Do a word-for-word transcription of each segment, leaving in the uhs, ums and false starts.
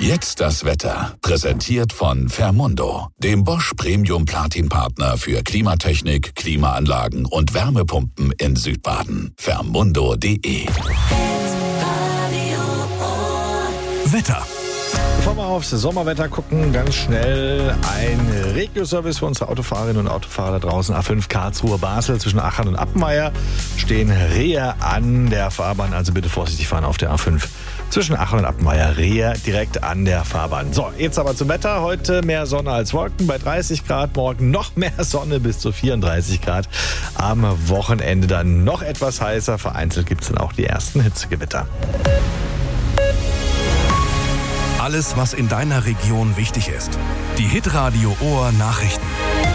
Jetzt das Wetter. Präsentiert von Fermundo, dem Bosch Premium Platin Partner für Klimatechnik, Klimaanlagen und Wärmepumpen in Südbaden. Fermundo punkt de. Wetter. Bevor wir aufs Sommerwetter gucken, ganz schnell ein Regio-Service für unsere Autofahrerinnen und Autofahrer da draußen. A fünf Karlsruhe-Basel zwischen Achern und Appenweier stehen Rehe an der Fahrbahn. Also bitte vorsichtig fahren auf der A fünf zwischen Achern und Appenweier. Rehe direkt an der Fahrbahn. So, jetzt aber zum Wetter. Heute mehr Sonne als Wolken bei dreißig Grad. Morgen noch mehr Sonne bis zu vierunddreißig Grad. Am Wochenende dann noch etwas heißer. Vereinzelt gibt es dann auch die ersten Hitzegewitter. Alles, was in deiner Region wichtig ist. Die Hitradio Ohr Nachrichten.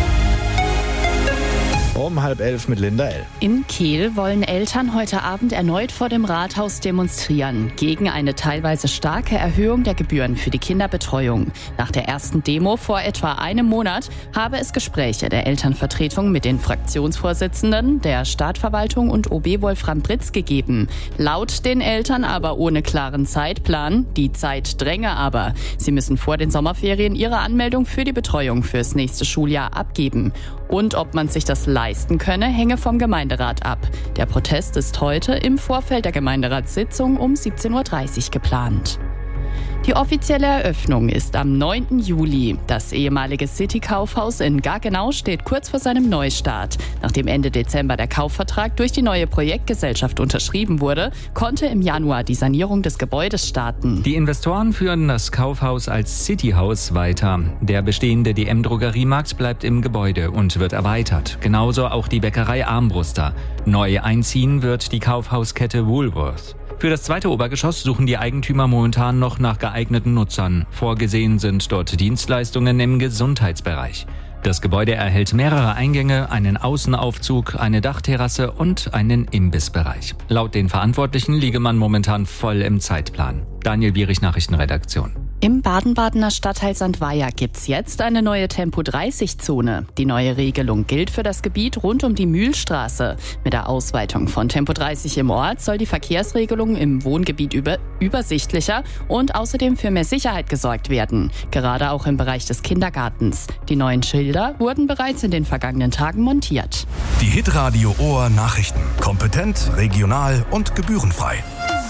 Um halb elf mit Linda L. In Kehl wollen Eltern heute Abend erneut vor dem Rathaus demonstrieren gegen eine teilweise starke Erhöhung der Gebühren für die Kinderbetreuung. Nach der ersten Demo vor etwa einem Monat habe es Gespräche der Elternvertretung mit den Fraktionsvorsitzenden, der Stadtverwaltung und O B Wolfram Britz gegeben. Laut den Eltern aber ohne klaren Zeitplan. Die Zeit dränge aber. Sie müssen vor den Sommerferien ihre Anmeldung für die Betreuung fürs nächste Schuljahr abgeben. Und ob man sich das leisten könne, hänge vom Gemeinderat ab. Der Protest ist heute im Vorfeld der Gemeinderatssitzung um siebzehn Uhr dreißig geplant. Die offizielle Eröffnung ist am neunten Juli. Das ehemalige City-Kaufhaus in Gaggenau steht kurz vor seinem Neustart. Nachdem Ende Dezember der Kaufvertrag durch die neue Projektgesellschaft unterschrieben wurde, konnte im Januar die Sanierung des Gebäudes starten. Die Investoren führen das Kaufhaus als Cityhaus weiter. Der bestehende D M-Drogeriemarkt bleibt im Gebäude und wird erweitert. Genauso auch die Bäckerei Armbruster. Neu einziehen wird die Kaufhauskette Woolworth. Für das zweite Obergeschoss suchen die Eigentümer momentan noch nach geeigneten Nutzern. Vorgesehen sind dort Dienstleistungen im Gesundheitsbereich. Das Gebäude erhält mehrere Eingänge, einen Außenaufzug, eine Dachterrasse und einen Imbissbereich. Laut den Verantwortlichen liege man momentan voll im Zeitplan. Daniel Bierich, Nachrichtenredaktion. Im Baden-Badener Stadtteil Sandweier gibt's jetzt eine neue Tempo dreißig Zone. Die neue Regelung gilt für das Gebiet rund um die Mühlstraße. Mit der Ausweitung von Tempo dreißig im Ort soll die Verkehrsregelung im Wohngebiet über, übersichtlicher und außerdem für mehr Sicherheit gesorgt werden. Gerade auch im Bereich des Kindergartens. Die neuen Schilder wurden bereits in den vergangenen Tagen montiert. Die Hitradio Ohr Nachrichten. Kompetent, regional und gebührenfrei.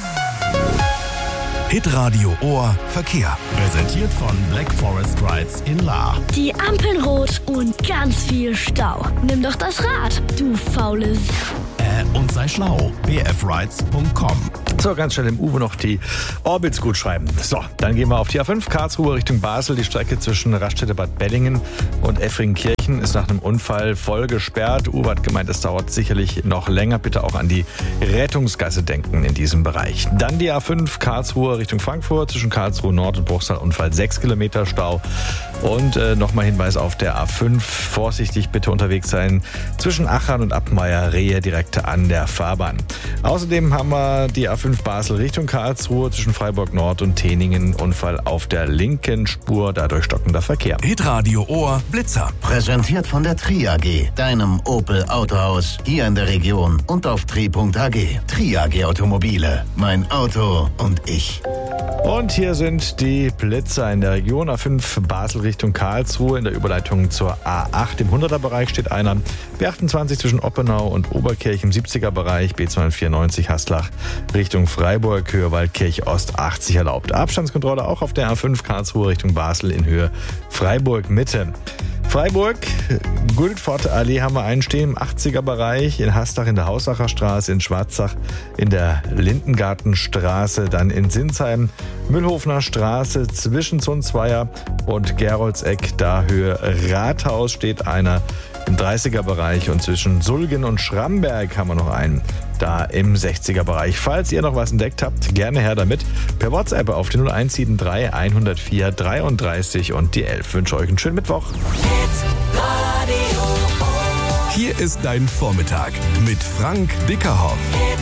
Hitradio Ohr Verkehr. Präsentiert von Black Forest Rides in Lahr. Die Ampeln rot und ganz viel Stau. Nimm doch das Rad, du faule S***. Äh, und sei schlau. b f rides punkt com. So, ganz schnell im Uwe noch die Orbits gut schreiben. So, dann gehen wir auf die A fünf Karlsruhe Richtung Basel. Die Strecke zwischen Raststätte Bad Bellingen und Effringkirchen ist nach einem Unfall voll gesperrt. Uwe hat gemeint, es dauert sicherlich noch länger. Bitte auch an die Rettungsgasse denken in diesem Bereich. Dann die A fünf Karlsruhe Richtung Frankfurt zwischen Karlsruhe Nord und Bruchsal Unfall sechs Kilometer Stau. Und äh, nochmal Hinweis auf der A fünf. Vorsichtig bitte unterwegs sein zwischen Achern und Appenweier Rehe direkt an der Fahrbahn. Außerdem haben wir die A fünf Basel Richtung Karlsruhe zwischen Freiburg Nord und Teningen. Unfall auf der linken Spur, dadurch stockender Verkehr. Hitradio Ohr Blitzer. Präsentiert von der Tri A G, deinem Opel Autohaus hier in der Region und auf tri punkt a g. Tri A G Automobile, mein Auto und ich. Und hier sind die Blitzer in der Region. A fünf Basel Richtung Karlsruhe. In der Überleitung zur A acht im hunderter-Bereich steht einer. B achtundzwanzig zwischen Oppenau und Oberkirch im siebziger-Bereich. B zweihundertvierundneunzig Haslach Richtung Freiburg, Höhe Waldkirch Ost achtzig erlaubt. Abstandskontrolle auch auf der A fünf Karlsruhe Richtung Basel in Höhe Freiburg Mitte. Freiburg, Guldfort-Allee haben wir einstehen im achtziger-Bereich, in Haslach in der Hausacher Straße, in Schwarzach in der Lindengartenstraße, dann in Sinsheim, Mühlhofener Straße zwischen Zunzweier und Geroldseck, da Höhe Rathaus steht einer im dreißiger-Bereich und zwischen Sulgen und Schramberg haben wir noch einen. Da im sechziger-Bereich. Falls ihr noch was entdeckt habt, gerne her damit. Per WhatsApp auf die null eins sieben drei hundertvier dreiunddreißig und die elf. Ich wünsche euch einen schönen Mittwoch. Hier ist dein Vormittag mit Frank Dickerhoff.